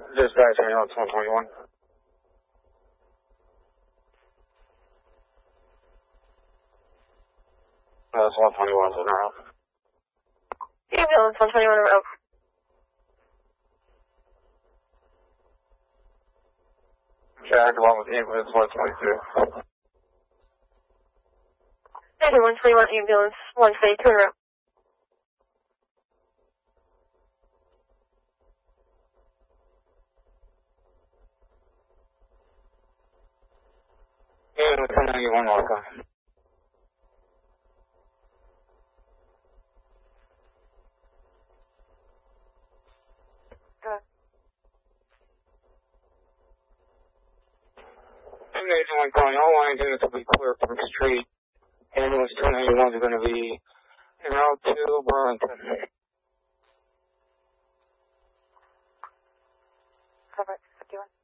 Dispatch, ambulance 121. That's 121's in route. Ambulance 121 en route. Jack, along with ambulance 122. Jack 121, ambulance 122 en route. Ambulance 191, welcome. Ambulance 1 calling, all lines units will be clear from the street. Ambulance 291 is going to be en route to Burlington. Cover 51.